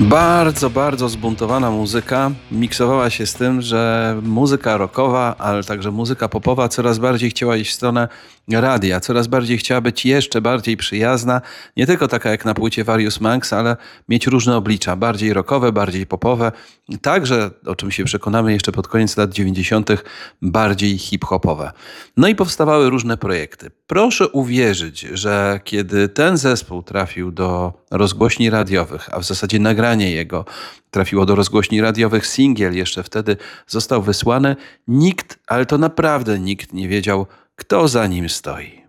Bardzo, bardzo zbuntowana muzyka miksowała się z tym, że muzyka rockowa, ale także muzyka popowa coraz bardziej chciała iść w stronę radia, coraz bardziej chciała być jeszcze bardziej przyjazna, nie tylko taka jak na płycie Various Monks, ale mieć różne oblicza, bardziej rockowe, bardziej popowe, także, o czym się przekonamy jeszcze pod koniec lat 90., bardziej hip-hopowe. No i powstawały różne projekty. Proszę uwierzyć, że kiedy ten zespół trafił do rozgłośni radiowych, a w zasadzie nagranie jego trafiło do rozgłośni radiowych, singiel jeszcze wtedy został wysłany, nikt, ale to naprawdę nikt nie wiedział, kto za nim stoi.